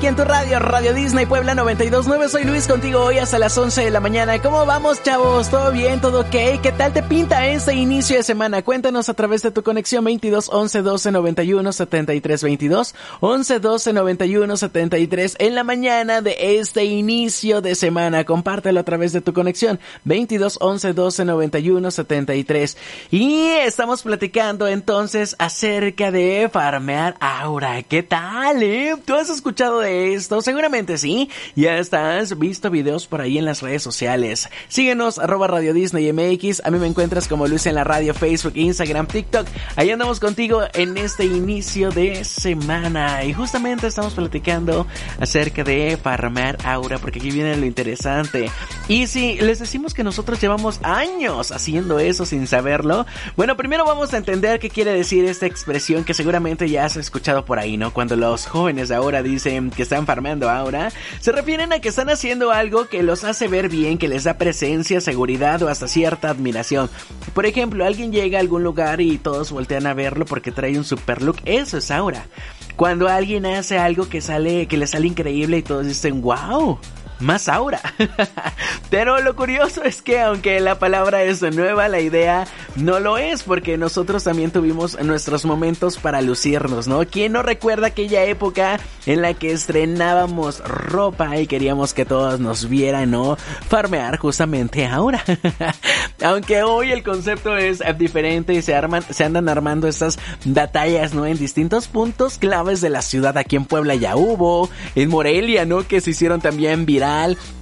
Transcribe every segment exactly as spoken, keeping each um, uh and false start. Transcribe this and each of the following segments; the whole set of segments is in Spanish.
Aquí en tu radio, Radio Disney Puebla noventa y dos punto nueve, soy Luis contigo hoy hasta las once de la mañana. ¿Cómo vamos, chavos? ¿Todo bien? ¿Todo ok? ¿Qué tal te pinta este inicio de semana? Cuéntanos a través de tu conexión veintidós once doce noventa y uno setenta y tres veintidós, once doce noventa y uno setenta y tres en la mañana de este inicio de semana. Compártelo a través de tu conexión veintidós once doce noventa y uno setenta y tres. Y estamos platicando entonces acerca de farmear aura. ¿Qué tal, eh? ¿Tú has escuchado de esto? Seguramente sí. Ya estás visto videos por ahí en las redes sociales. Síguenos, arroba Radio Disney M X. A mí me encuentras como Luis en la radio, Facebook, Instagram, TikTok. Ahí andamos contigo en este inicio de semana. Y justamente estamos platicando acerca de farmear aura, porque aquí viene lo interesante. Y si les decimos que nosotros llevamos años haciendo eso sin saberlo, bueno, primero vamos a entender qué quiere decir esta expresión que seguramente ya has escuchado por ahí, ¿no? Cuando los jóvenes de ahora dicen que están farmeando aura, se refieren a que están haciendo algo que los hace ver bien, que les da presencia, seguridad o hasta cierta admiración. Por ejemplo, alguien llega a algún lugar y todos voltean a verlo porque trae un super look. Eso es aura. Cuando alguien hace algo que sale, que le sale increíble y todos dicen, wow, más aura. Pero lo curioso es que aunque la palabra es nueva, la idea no lo es, porque nosotros también tuvimos nuestros momentos para lucirnos, ¿no? ¿Quién no recuerda aquella época en la que estrenábamos ropa y queríamos que todos nos vieran, ¿no? Farmear justamente ahora. Aunque hoy el concepto es diferente y se arman, se andan armando estas batallas, ¿no? En distintos puntos claves de la ciudad. Aquí en Puebla ya hubo, en Morelia, ¿no? Que se hicieron también viral.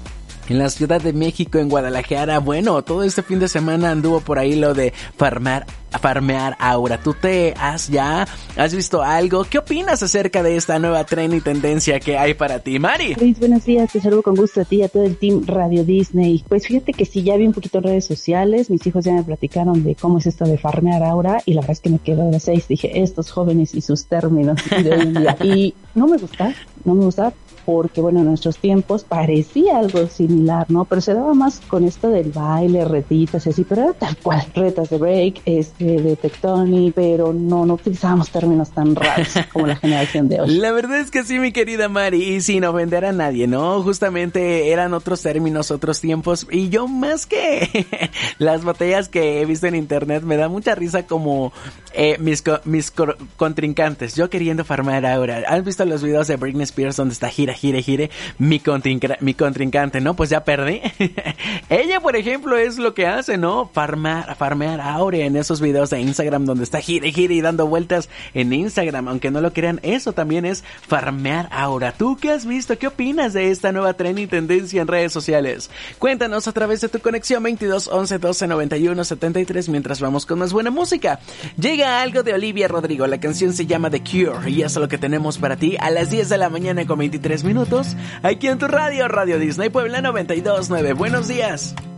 En la Ciudad de México, en Guadalajara, bueno, todo este fin de semana anduvo por ahí lo de farmear, farmear aura. ¿Tú te has ya, has visto algo? ¿Qué opinas acerca de esta nueva tren y tendencia que hay para ti, Mari? Luis, buenos días, te saludo con gusto a ti y a todo el team Radio Disney. Pues fíjate que sí, ya vi un poquito en redes sociales, mis hijos ya me platicaron de cómo es esto de farmear aura y la verdad es que me quedé de las seis, dije, estos jóvenes y sus términos de hoy en día. Y no me gusta, no me gusta. Porque, bueno, en nuestros tiempos parecía algo similar, ¿no? Pero se daba más con esto del baile, retitas y así, pero era tal cual, retas de break, este, de tectonic, pero no, no utilizábamos términos tan raros como la generación de hoy. La verdad es que sí, mi querida Mari, y sin ofender a nadie, ¿no? Justamente eran otros términos, otros tiempos, y yo más que las batallas que he visto en internet, me da mucha risa como eh, mis, co- mis co- contrincantes, yo queriendo farmear ahora. ¿Has visto los videos de Britney Spears donde está gira, gire, gire, mi, contrinca- mi contrincante, ¿no? Pues ya perdí. Ella, por ejemplo, es lo que hace, ¿no? Farmar, farmear aura en esos videos de Instagram donde está gire, gire y dando vueltas en Instagram. Aunque no lo crean, eso también es farmear aura. ¿Tú qué has visto? ¿Qué opinas de esta nueva tren y tendencia en redes sociales? Cuéntanos a través de tu conexión veintidós once doce noventa y uno setenta y tres mientras vamos con más buena música. Llega algo de Olivia Rodrigo. La canción se llama The Cure y eso es lo que tenemos para ti a las diez de la mañana con veintitrés minutos, aquí en tu radio, Radio Disney Puebla noventa y dos punto nueve. Buenos días.